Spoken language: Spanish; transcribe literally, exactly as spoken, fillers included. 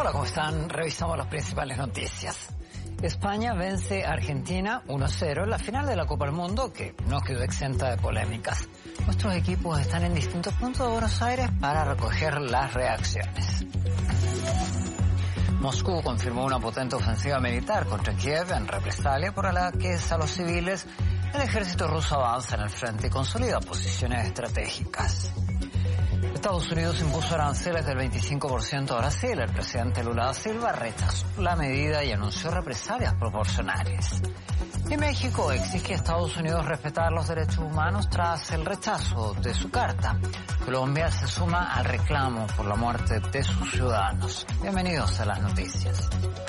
Hola, ¿cómo están? Revisamos las principales noticias. España vence a Argentina uno a cero en la final de la Copa del Mundo, que no quedó exenta de polémicas. Nuestros equipos están en distintos puntos de Buenos Aires para recoger las reacciones. Moscú confirmó una potente ofensiva militar contra Kiev en represalia por ataques a los civiles. El ejército ruso avanza en el frente y consolida posiciones estratégicas. Estados Unidos impuso aranceles del veinticinco por ciento a Brasil. El presidente Lula da Silva rechazó la medida y anunció represalias proporcionales. Y México exige a Estados Unidos respetar los derechos humanos tras el rechazo de su carta. Colombia se suma al reclamo por la muerte de sus ciudadanos. Bienvenidos a las noticias.